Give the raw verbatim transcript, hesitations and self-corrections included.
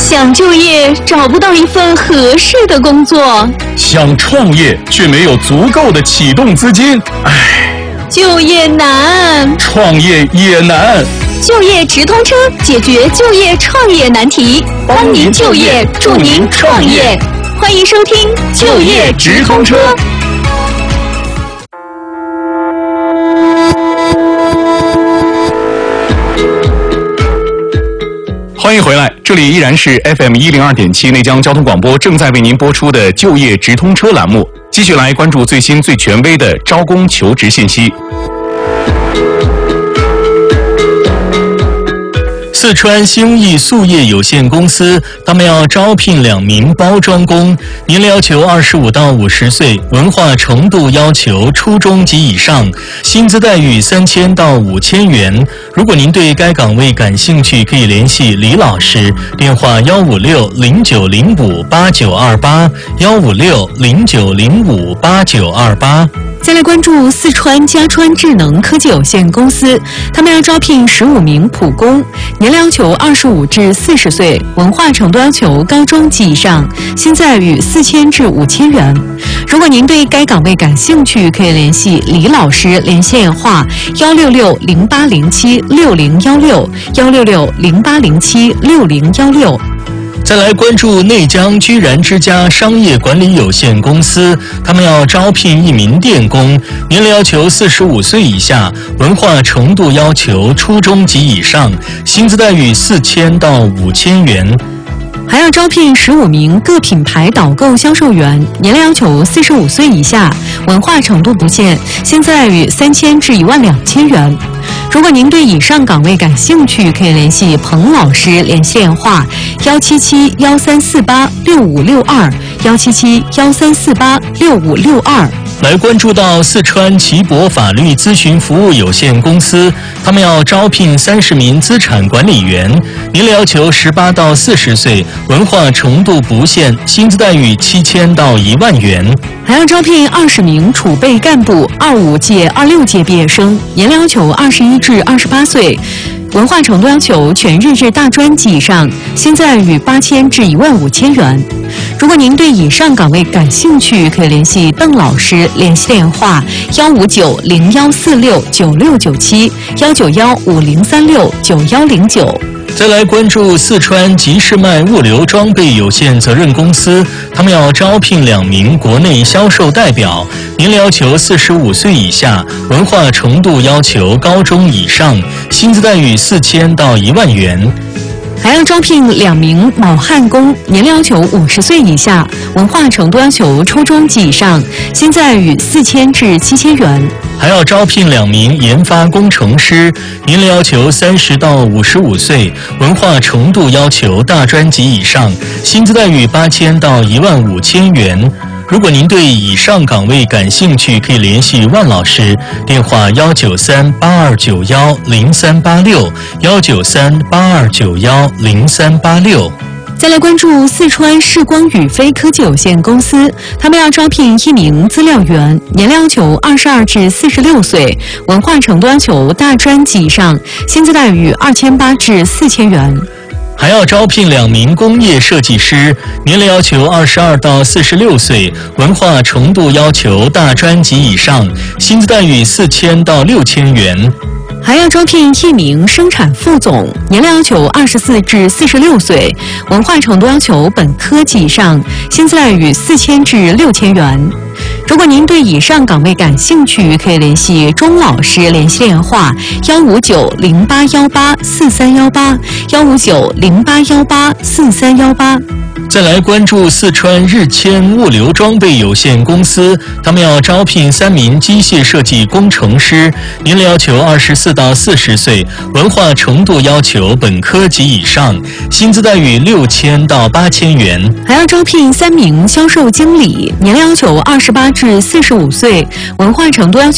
想就业找不到一份合适的工作， 想创业却没有足够的启动资金，唉， 就业难， 创业也难。 就业直通车解决就业创业难题，帮您就业，助您创业。欢迎收听就业直通车。 欢迎回来，这里依然是 F M 一零二点七内江交通广播正在为您播出的就业直通车栏目，继续来关注最新最权威的招工求职信息。 四川兴义塑业有限公司，他们要招聘两名包装工，年龄要求二十五到五十岁，文化程度要求初中及以上，薪资待遇三千到五千元。如果您对该岗位感兴趣，可以联系李老师，电话幺五六零九零五八九二八幺五六零九零五八九二八。 再来关注四川嘉川智能科技有限公司，他们要招聘十五名普工，年龄要求二十五至四十岁，文化程度要求高中及以上，薪资待遇四千至五千元。如果您对该岗位感兴趣，可以联系李老师，联系电话幺六六零八零七六零幺六幺六六零八零七六零幺六。 再来关注内江居然之家商业管理有限公司，他们要招聘一名电工，年龄要求四十五岁以下，文化程度要求初中及以上，薪资待遇四千到五千元。 还要招聘十五名各品牌导购销售员，年龄要求四十五岁以下，文化程度不限，薪资待遇三千至一万两千元。如果您对以上岗位感兴趣，可以联系彭老师，联系电话幺七七幺三四八六五六二幺七七幺三四八六五六二。 来关注到四川奇博法律咨询服务有限公司，他们要招聘三十名资产管理员，年龄要求十八到四十岁，文化程度不限，薪资待遇七千到一万元。 还要招聘二十名储备干部，二五届、二六届毕业生，年龄要求二十一至二十八岁。文化程度要求全日制大专及以上，薪资待遇八千至一万五千元。如果您对以上岗位感兴趣，可以联系邓老师，联系电话幺五九零幺四六九六九七幺九幺五零三六九幺零九。 再来关注四川吉士迈物流装备有限责任公司，他们要招聘两名国内销售代表，年龄要求四十五岁以下，文化程度要求高中以上，薪资待遇四千到一万元。 还要招聘两名铆焊工，年龄要求五十岁以下，文化程度要求初中及以上，薪资待遇四千至七千元。 还要招聘两名研发工程师，年龄要求三十到五十五岁，文化程度要求大专及以上，薪资待遇八千到一万五千元。如果您对以上岗位感兴趣，可以联系万老师，电话幺九三八二九幺零三八六幺九三八二九幺零三八六。 再来关注四川视光宇飞科技有限公司，他们要招聘一名资料员，年龄要求二十二至四十六岁，文化程度要求大专及以上，薪资待遇二千八至四千元。 还要招聘两名工业设计师，年龄要求二十二到四十六岁，文化程度要求大专及以上，薪资待遇四千到六千元。 还要招聘一名生产副总，年龄要求二十四至四十六岁，文化程度要求本科及以上，薪资待遇四千至六千元。如果您对以上岗位感兴趣，可以联系钟老师，联系电话幺五九零八幺八四三幺八幺五九零八幺八四三幺八。 再来关注四川日谦物流装备有限公司，他们要招聘三名机械设计工程师，年龄要求二十四到四十岁，文化程度要求本科及以上，薪资待遇六千到八千元。 还要招聘三名销售经理，年龄要求二十八至四十五岁，文化程度要求